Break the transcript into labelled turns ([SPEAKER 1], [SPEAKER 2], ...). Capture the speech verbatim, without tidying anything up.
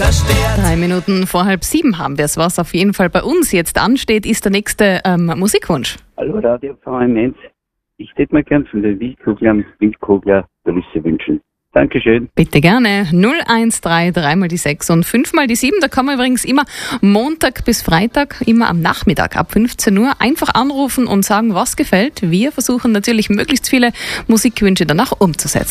[SPEAKER 1] zerstört.
[SPEAKER 2] Drei Minuten vor halb sieben haben wir es. Was auf jeden Fall bei uns jetzt ansteht, ist der nächste ähm, Musikwunsch.
[SPEAKER 3] Hallo Radio V M eins. Ich hätte mir gern von den Wildkuglern Wildkugler Kulisse wünschen. Dankeschön.
[SPEAKER 2] Bitte gerne. null eins drei, dreimal die sechs und fünfmal die sieben. Da kann man übrigens immer Montag bis Freitag, immer am Nachmittag ab fünfzehn Uhr einfach anrufen und sagen, was gefällt. Wir versuchen natürlich möglichst viele Musikwünsche danach umzusetzen.